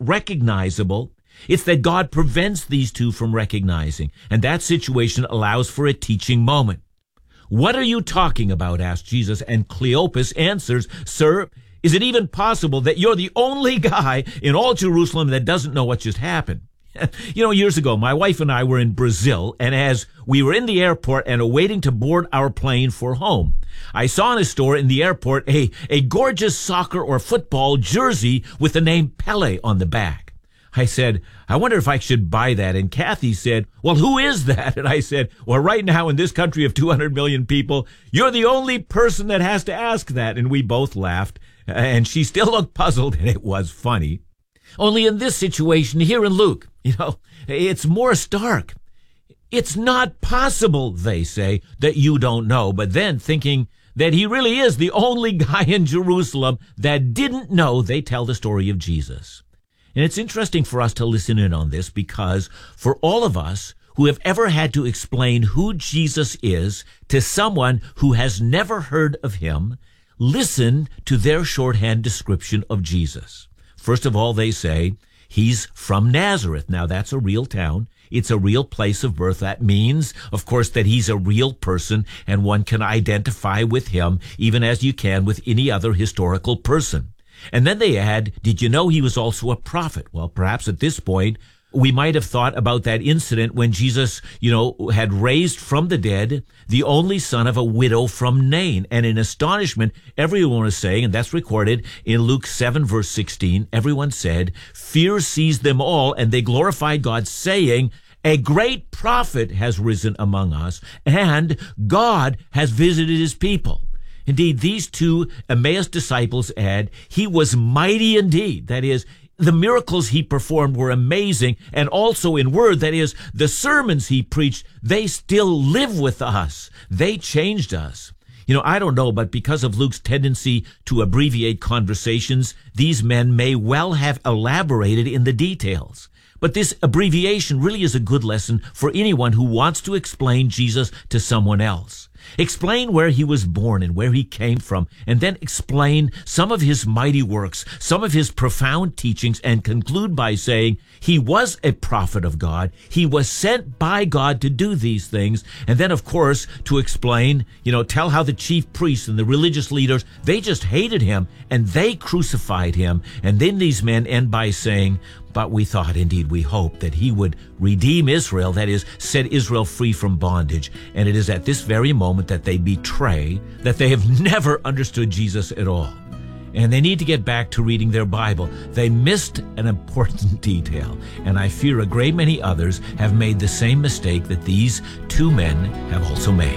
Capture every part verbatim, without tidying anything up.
recognizable. It's that God prevents these two from recognizing, and that situation allows for a teaching moment. "What are you talking about?" asked Jesus, and Cleopas answers, "Sir, is it even possible that you're the only guy in all Jerusalem that doesn't know what just happened?" You know, years ago, my wife and I were in Brazil, and as we were in the airport and awaiting to board our plane for home, I saw in a store in the airport a, a gorgeous soccer or football jersey with the name Pele on the back. I said, "I wonder if I should buy that." And Kathy said, "Well, who is that?" And I said, "Well, right now in this country of two hundred million people, you're the only person that has to ask that." And we both laughed, and she still looked puzzled, and it was funny. Only in this situation here in Luke, you know, it's more stark. "It's not possible," they say, "that you don't know." But then, thinking that he really is the only guy in Jerusalem that didn't know, they tell the story of Jesus. And it's interesting for us to listen in on this, because for all of us who have ever had to explain who Jesus is to someone who has never heard of him, listen to their shorthand description of Jesus. First of all, they say, he's from Nazareth. Now, that's a real town. It's a real place of birth. That means, of course, that he's a real person, and one can identify with him, even as you can with any other historical person. And then they add, did you know he was also a prophet? Well, perhaps at this point, we might have thought about that incident when Jesus, you know, had raised from the dead the only son of a widow from Nain. And in astonishment, everyone was saying, and that's recorded in Luke seven, verse sixteen, everyone said, "Fear seized them all, and they glorified God, saying, a great prophet has risen among us, and God has visited his people." Indeed, these two Emmaus disciples add, he was mighty indeed. That is, the miracles he performed were amazing, and also in word, that is, the sermons he preached, they still live with us. They changed us. You know, I don't know, but because of Luke's tendency to abbreviate conversations, these men may well have elaborated in the details. But this abbreviation really is a good lesson for anyone who wants to explain Jesus to someone else. Explain where he was born and where he came from, and then explain some of his mighty works, some of his profound teachings, and conclude by saying he was a prophet of God. He was sent by God to do these things. And then, of course, to explain, you know, tell how the chief priests and the religious leaders, they just hated him and they crucified him. And then these men end by saying, but we thought, indeed we hoped, that he would redeem Israel, that is, set Israel free from bondage. And it is at this very moment that they betray, that they have never understood Jesus at all. And they need to get back to reading their Bible. They missed an important detail, and I fear a great many others have made the same mistake that these two men have also made.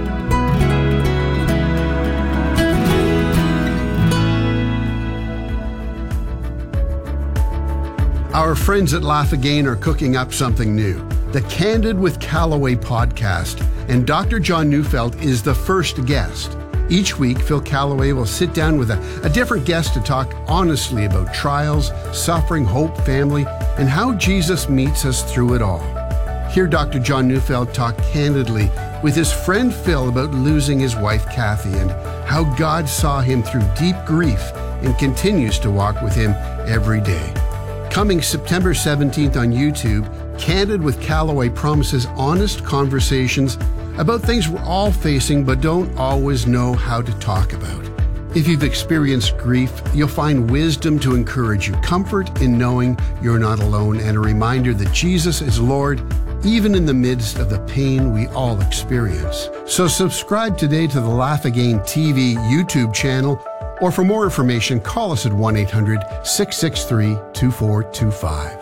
Our friends at Laugh Again are cooking up something new, the Candid with Callaway podcast, and Doctor John Neufeld is the first guest. Each week, Phil Callaway will sit down with a, a different guest to talk honestly about trials, suffering, hope, family, and how Jesus meets us through it all. Hear Doctor John Neufeld talk candidly with his friend Phil about losing his wife Kathy and how God saw him through deep grief and continues to walk with him every day. Coming September seventeenth on YouTube, Candid with Callaway promises honest conversations about things we're all facing but don't always know how to talk about. If you've experienced grief, you'll find wisdom to encourage you, comfort in knowing you're not alone, and a reminder that Jesus is Lord even in the midst of the pain we all experience. So subscribe today to the Laugh Again T V YouTube channel, or for more information, call us at one eight hundred, six six three, two four two five.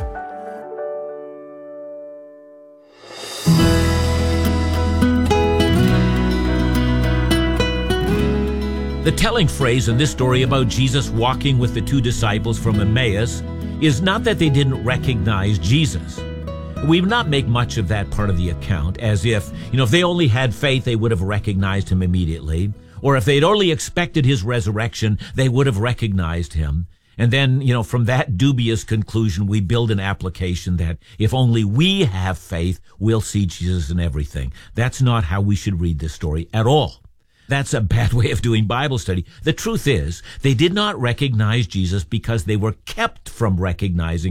The telling phrase in this story about Jesus walking with the two disciples from Emmaus is not that they didn't recognize Jesus. We would not make much of that part of the account, as if, you know, if they only had faith, they would have recognized him immediately. Or if they'd only expected his resurrection, they would have recognized him. And then, you know, from that dubious conclusion, we build an application that if only we have faith, we'll see Jesus in everything. That's not how we should read this story at all. That's a bad way of doing Bible study. The truth is, they did not recognize Jesus because they were kept from recognizing